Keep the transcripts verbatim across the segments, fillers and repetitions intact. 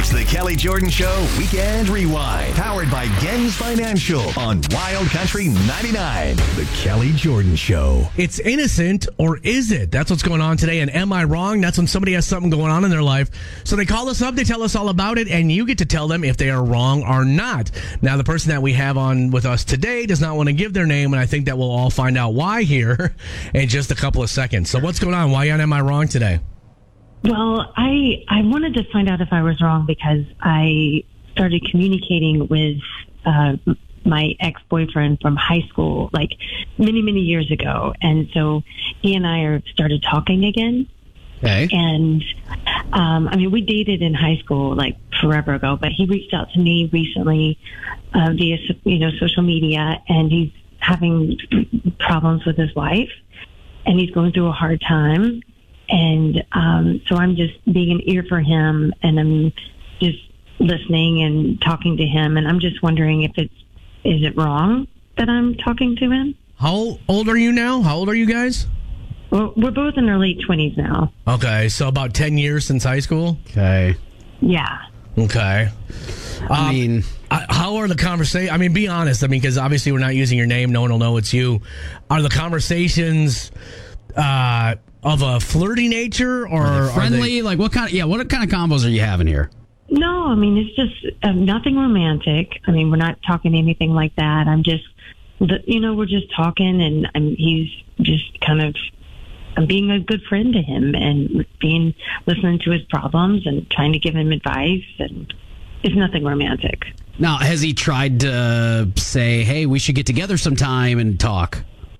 It's the Kelly Jordan Show Weekend Rewind, powered by Gens Financial on Wild Country ninety-nine. The Kelly Jordan Show. It's innocent, or is it? That's what's going on today. And am I wrong? That's when somebody has something going on in their life. So they call us up, they tell us all about it, and you get to tell them if they are wrong or not. Now, the person that we have on with us today does not want to give their name, and I think that we'll all find out why here in just a couple of seconds. So what's going on? Why am I wrong today? Well, I I wanted to find out if I was wrong because I started communicating with uh, my ex-boyfriend from high school, like many, many years ago. And so he and I are started talking again. Okay. And, um, I mean, we dated in high school, like forever ago, but he reached out to me recently uh, via, you know, social media, and he's having problems with his wife, and he's going through a hard time. And um, so I'm just being an ear for him, and I'm just listening and talking to him. And I'm just wondering if it's, is it wrong that I'm talking to him? How old are you now? How old are you guys? Well, we're both in our late twenties now. Okay, so about ten years since high school? Okay. Yeah. Okay. I Um, mean, I- how are the conversations? I mean, be honest. I mean, because obviously we're not using your name. No one will know it's you. Are the conversations uh, of a flirty nature, or are they are friendly? they- Like, what kind of, yeah, what kind of combos are you having here? No, I mean, it's just uh, nothing romantic. I mean, we're not talking anything like that. I'm just, the, you know, we're just talking, and I'm, he's just kind of, I'm being a good friend to him and being, listening to his problems and trying to give him advice, and it's nothing romantic. Now, has he tried to say, hey, we should get together sometime and talk?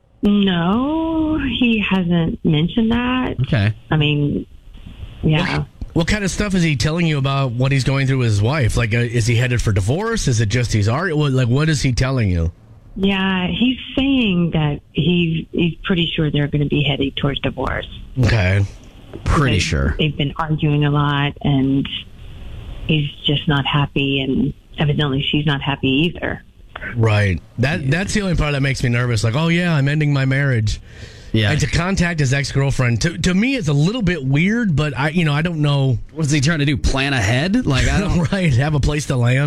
No, he hasn't mentioned that. Okay. I mean, yeah. What, what kind of stuff is he telling you about what he's going through with his wife? Like, uh, is he headed for divorce? Is it just he's already, what- like, what is he telling you? Yeah, he's saying that he's he's pretty sure they're going to be heading towards divorce. Okay. Pretty They- sure. They've been arguing a lot, and he's just not happy, and evidently she's not happy either. Right. That That's the only part that makes me nervous. Like, oh, yeah, I'm ending my marriage. Yeah. And to contact his ex-girlfriend, to, to me, it's a little bit weird, but I, you know, I don't know. What is he trying to do? Plan ahead? Like, I don't. Right. Have a place to land.